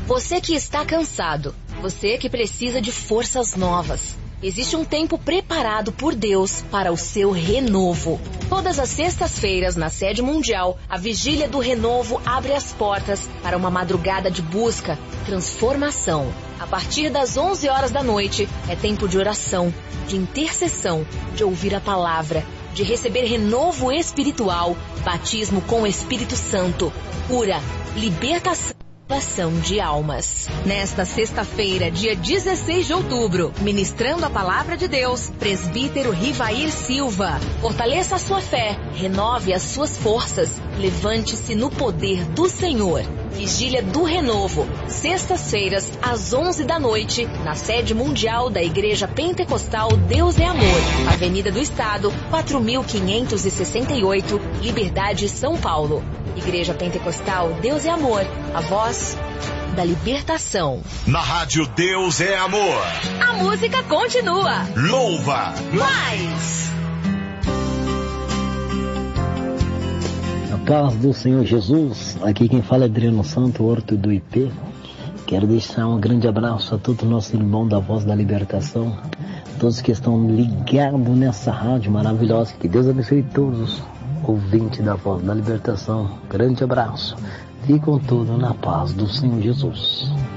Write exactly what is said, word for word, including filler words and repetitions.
Você que está cansado, você que precisa de forças novas. Existe um tempo preparado por Deus para o seu renovo. Todas as sextas-feiras, na sede mundial, a Vigília do Renovo abre as portas para uma madrugada de busca, transformação. A partir das onze horas da noite, é tempo de oração, de intercessão, de ouvir a palavra, de receber renovo espiritual, batismo com o Espírito Santo, cura, libertação. Salvação de almas. Nesta sexta-feira, dia dezesseis de outubro, ministrando a palavra de Deus, presbítero Rivair Silva. Fortaleça a sua fé, renove as suas forças, levante-se no poder do Senhor. Vigília do Renovo, sextas-feiras, às onze da noite, na sede mundial da Igreja Pentecostal Deus é Amor, Avenida do Estado, quatro mil quinhentos e sessenta e oito, Liberdade, São Paulo. Igreja Pentecostal Deus é Amor, a voz da libertação. Na rádio Deus é Amor. A música continua. Louva mais. A paz do Senhor Jesus. Aqui quem fala é Adriano Santo, Horto do I P. Quero deixar um grande abraço a todo o nosso irmão da voz da libertação, todos que estão ligados nessa rádio maravilhosa. Que Deus abençoe todos. Ouvinte da voz da libertação, grande abraço. Fiquem com tudo na paz do Senhor Jesus.